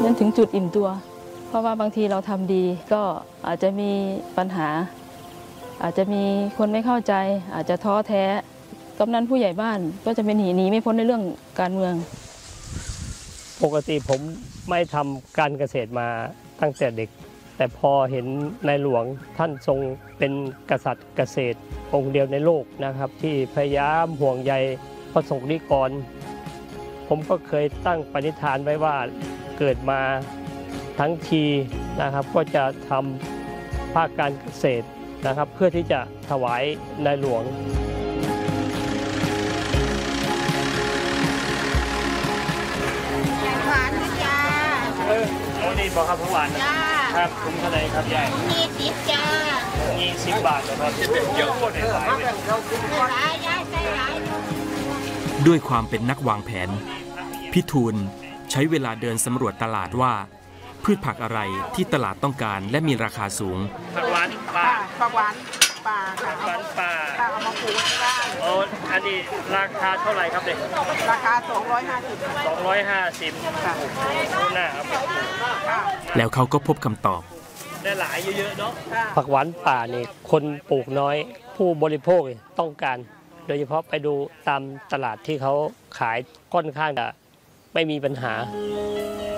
จนถึงจุดอิ่มตัวเพราะว่าบางทีเราทำดีก็อาจจะมีปัญหาอาจจะมีคนไม่เข้าใจอาจจะท้อแท้กำนันผู้ใหญ่บ้านก็จะเป็นหนีไม่พ้นในเรื่องการเมืองปกติผมไม่ทำการเกษตรมาตั้งแต่เด็กแต่พอเห็นในหลวงท่านทรงเป็นกษัตริย์เกษตรองค์เดียวในโลกนะครับที่พยายามห่วงใยประสบนิกรผมก็เคยตั้งปณิธานไว้ว่าเกิดมาทั้งทีนะครับก็จะทำภาคการเกษตรนะครับเพื่อที่จะถวายในหลวงหวานนะจ้าโอ้นี่บอกครับหวานครับคุณเท่าไหร่ครับยาย 20จ้า 20 บาทนะครับเยอะกว่าในหลายเลยด้วยความเป็นนักวางแผนพี่ทูลใช้เวลาเดินสำรวจตลาดว่าพืชผักอะไรที่ตลาดต้องการและมีราคาสูงผักหวานป่าผักหวานป่าค่ะผักหวานป่าเอามาปลูกที่บ้านโอ้อันนี้ราคาเท่าไหร่ครับเด็กราคา250ค่ะน่าครับแล้วเขาก็พบคำตอบได้หลายเยอะๆเนาะผักหวานป่านี่คนปลูกน้อยผู้บริโภคต้องการโดยเฉพาะไปดูตามตลาดที่เขาขายค่อนข้างจะไม่มีปัญหา